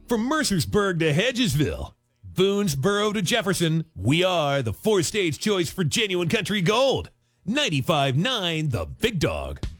From Mercersburg to Hedgesville, Boonesboro to Jefferson, we are the four-stage choice for genuine country gold. 95.9 The Big Dog.